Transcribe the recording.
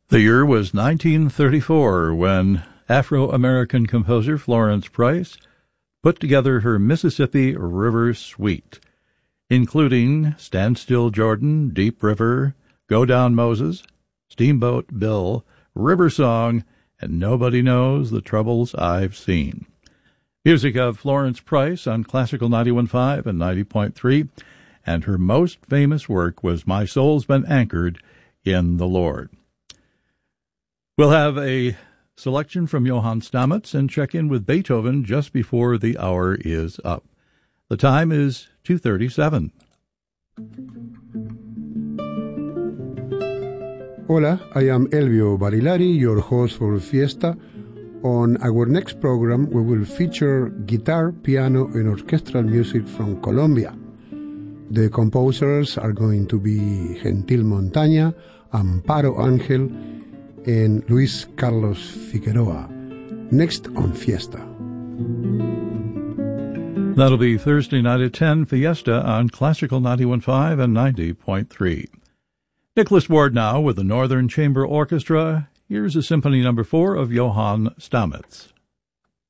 The year was 1934 when Afro-American composer Florence Price put together her Mississippi River Suite, including Stand Still Jordan, Deep River, Go Down Moses, Steamboat Bill, River Song, and Nobody Knows the Troubles I've Seen. Music of Florence Price on Classical 91.5 and 90.3, and her most famous work was My Soul's Been Anchored in the Lord. We'll have a selection from Johann Stamitz and check in with Beethoven just before the hour is up. The time is 2:37. Hola, I am Elvio Barilari, your host for Fiesta. On our next program, we will feature guitar, piano, and orchestral music from Colombia. The composers are going to be Gentil Montaña, Amparo Ángel, and Luis Carlos Figueroa. Next on Fiesta. That'll be Thursday night at 10, Fiesta on Classical 91.5 and 90.3. Nicholas Ward now with the Northern Chamber Orchestra. Here's a Symphony No. 4 of Johann Stamitz.